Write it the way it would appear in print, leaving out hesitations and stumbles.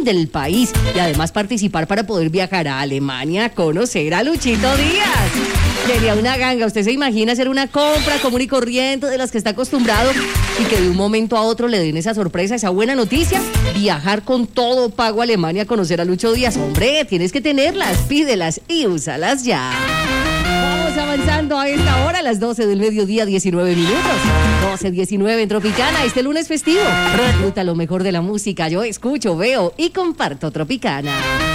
del país y además participar para poder viajar a Alemania a conocer a Luchito Díaz. Sería una ganga. ¿Usted se imagina hacer una compra común y corriente de las que está acostumbrado y que de un momento a otro le den esa sorpresa, esa buena noticia? Viajar con todo pago a Alemania a conocer a Lucho Díaz. Hombre, tienes que tenerlas, pídelas y úsalas ya. Vamos avanzando a esta hora, a las 12 del mediodía, 19 minutos. 12:19 en Tropicana, este lunes festivo. Disfruta lo mejor de la música. Yo escucho, veo y comparto Tropicana.